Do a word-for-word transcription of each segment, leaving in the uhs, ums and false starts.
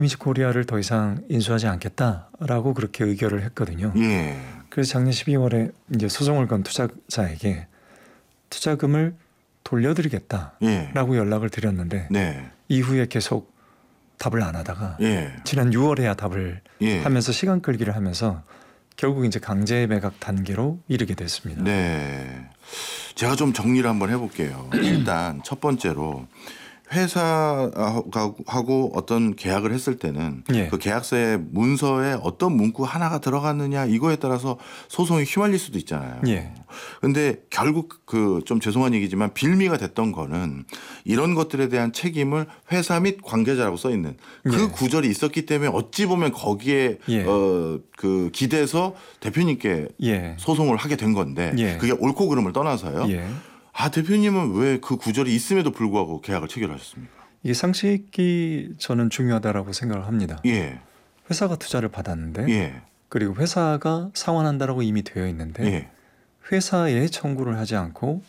이미지코리아를 더 이상 인수하지 않겠다라고 그렇게 의결을 했거든요. 예. 그래서 작년 십이월에 이제 소송을 건 투자자에게 투자금을 돌려드리겠다라고 예. 연락을 드렸는데 네. 이후에 계속 답을 안 하다가 예. 지난 유월에야 답을 예. 하면서 시간 끌기를 하면서 결국 이제 강제 매각 단계로 이르게 됐습니다. 네. 제가 좀 정리를 한번 해볼게요. 일단 첫 번째로 회사하고 어떤 계약을 했을 때는 예. 그 계약서의 문서에 어떤 문구 하나가 들어갔느냐 이거에 따라서 소송이 휘말릴 수도 있잖아요. 예. 근데 결국 그 좀 죄송한 얘기지만 빌미가 됐던 거는 이런 것들에 대한 책임을 회사 및 관계자라고 써 있는 그 예. 구절이 있었기 때문에 어찌 보면 거기에 예. 어, 그 기대서 대표님께 예. 소송을 하게 된 건데 예. 그게 옳고 그름을 떠나서요. 예. 아 대표님은 왜 그 구절이 있음에도 불구하고 계약을 체결하셨습니까? 이게 상식이 저는 중요하다라고 생각을 합니다. 예. 회사가 투자를 받았는데 예. 그리고 회사가 상환한다라고 이미 되어 있는데 예. 회사에 청구를 하지 않고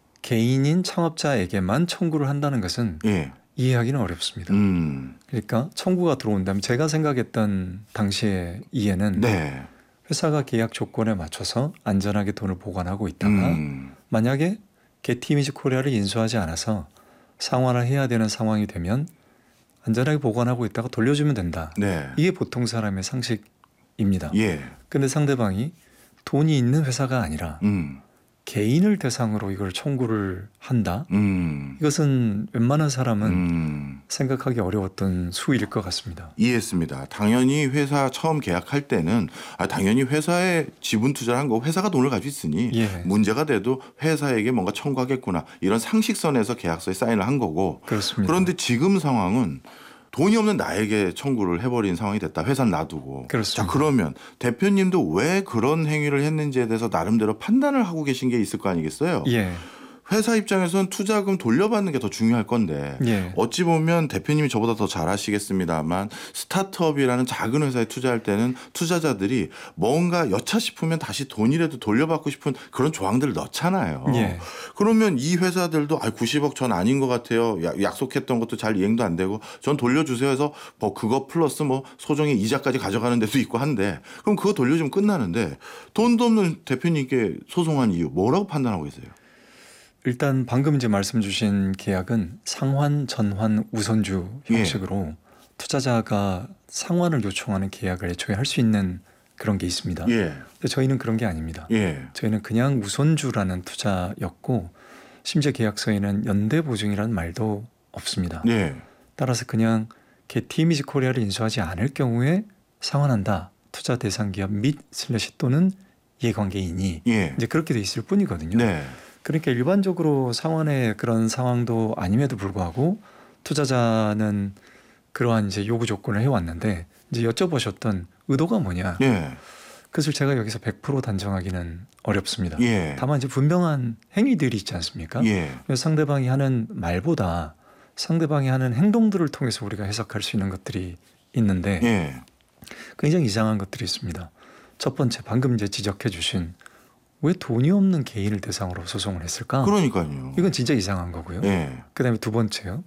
개인인 창업자에게만 청구를 한다는 것은 예. 이해하기는 어렵습니다. 음. 그러니까 청구가 들어온다면 제가 생각했던 당시의 이해는 네. 회사가 계약 조건에 맞춰서 안전하게 돈을 보관하고 있다가 음. 만약에 게티이미지코리아를 인수하지 않아서 상환을 해야 되는 상황이 되면 안전하게 보관하고 있다가 돌려주면 된다. 네. 이게 보통 사람의 상식입니다. 예. 근데 상대방이 돈이 있는 회사가 아니라 음. 개인을 대상으로 이걸 청구를 한다. 음. 이것은 웬만한 사람은 음. 생각하기 어려웠던 수일 것 같습니다. 이해했습니다. 당연히 회사 처음 계약할 때는 아, 당연히 회사에 지분 투자를 한 거 회사가 돈을 가지고 있으니 예. 문제가 돼도 회사에게 뭔가 청구하겠구나 이런 상식선에서 계약서에 사인을 한 거고 그렇습니다. 그런데 지금 상황은 돈이 없는 나에게 청구를 해버린 상황이 됐다. 회사는 놔두고. 그렇습니다. 자 그러면 대표님도 왜 그런 행위를 했는지에 대해서 나름대로 판단을 하고 계신 게 있을 거 아니겠어요? 예. 회사 입장에서는 투자금 돌려받는 게 더 중요할 건데 예. 어찌 보면 대표님이 저보다 더 잘 아시겠습니다만 스타트업이라는 작은 회사에 투자할 때는 투자자들이 뭔가 여차 싶으면 다시 돈이라도 돌려받고 싶은 그런 조항들을 넣잖아요. 예. 그러면 이 회사들도 아, 구십억 전 아닌 것 같아요. 야, 약속했던 것도 잘 이행도 안 되고 전 돌려주세요 해서 뭐 그거 플러스 뭐 소정의 이자까지 가져가는 데도 있고 한데 그럼 그거 돌려주면 끝나는데 돈도 없는 대표님께 소송한 이유 뭐라고 판단하고 계세요? 일단 방금 이제 말씀 주신 계약은 상환, 전환, 우선주 형식으로 예. 투자자가 상환을 요청하는 계약을 애초에 할 수 있는 그런 게 있습니다. 예. 근데 저희는 그런 게 아닙니다. 예. 저희는 그냥 우선주라는 투자였고 심지어 계약서에는 연대보증이라는 말도 없습니다. 예. 따라서 그냥 게티이미지코리아를 인수하지 않을 경우에 상환한다. 투자 대상 기업 및 슬래시 또는 이해관계인이 예. 이제 그렇게 돼 있을 뿐이거든요. 네. 그러니까 일반적으로 상환의 그런 상황도 아님에도 불구하고 투자자는 그러한 이제 요구 조건을 해왔는데 이제 여쭤보셨던 의도가 뭐냐? 예. 그것을 제가 여기서 백 퍼센트 단정하기는 어렵습니다. 예. 다만 이제 분명한 행위들이 있지 않습니까? 예. 그래서 상대방이 하는 말보다 상대방이 하는 행동들을 통해서 우리가 해석할 수 있는 것들이 있는데 예. 굉장히 이상한 것들이 있습니다. 첫 번째 방금 이제 지적해 주신 왜 돈이 없는 개인을 대상으로 소송을 했을까? 그러니까요. 이건 진짜 이상한 거고요. 예. 그다음에 두 번째요.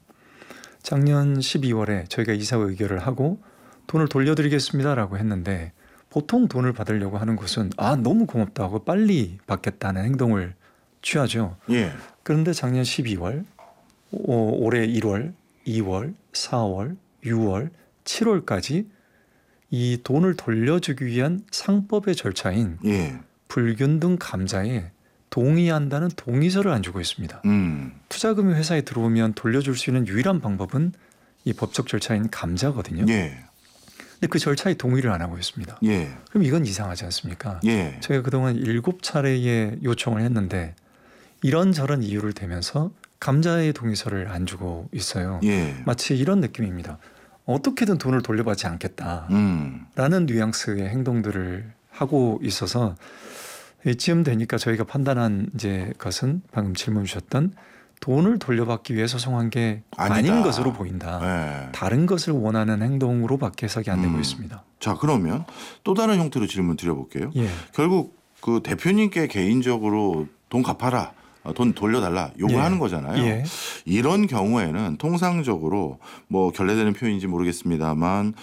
작년 십이월에 저희가 이사 의결을 하고 돈을 돌려드리겠습니다라고 했는데 보통 돈을 받으려고 하는 곳은 아 너무 고맙다고 빨리 받겠다는 행동을 취하죠. 예. 그런데 작년 십이월, 오, 올해 일월, 이월, 사월, 유월, 칠월까지 이 돈을 돌려주기 위한 상법의 절차인 예. 불균등 감자에 동의한다는 동의서를 안 주고 있습니다. 음. 투자금이 회사에 들어오면 돌려줄 수 있는 유일한 방법은 이 법적 절차인 감자거든요. 예. 근데 그 절차에 동의를 안 하고 있습니다. 예. 그럼 이건 이상하지 않습니까? 예. 저희가 그동안 일곱 차례의 요청을 했는데 이런저런 이유를 대면서 감자의 동의서를 안 주고 있어요. 예. 마치 이런 느낌입니다. 어떻게든 돈을 돌려받지 않겠다라는 음. 뉘앙스의 행동들을 하고 있어서 이쯤 되니까 저희가 판단한 이제 것은 방금 질문 주셨던 돈을 돌려받기 위해 소송한 게 아니다. 아닌 것으로 보인다. 예. 다른 것을 원하는 행동으로밖에 해석이 안 되고 음. 있습니다. 자 그러면 또 다른 형태로 질문 드려볼게요. 예, 결국 그 대표님께 개인적으로 돈 갚아라 어, 돈 돌려달라 요구하는 예. 거잖아요. 예. 이런 경우에는 통상적으로 뭐 결례되는 표현인지 모르겠습니다만